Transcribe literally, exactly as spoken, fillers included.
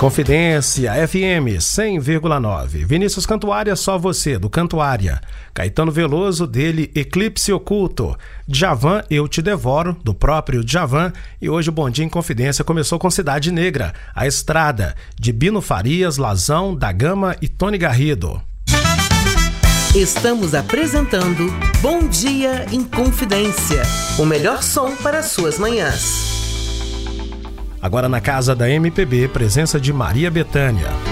Inconfidência, F M cem vírgula nove. Vinícius Cantuária, Só Você, do Cantuária. Caetano Veloso, dele Eclipse Oculto. Djavan, Eu Te Devoro, do próprio Djavan. E hoje o Bom Dia Inconfidência começou com Cidade Negra, A Estrada, de Bino Farias, Lazão, Da Gama e Tony Garrido. Estamos apresentando Bom Dia Inconfidência, o melhor som para suas manhãs. Agora na casa da M P B, presença de Maria Bethânia.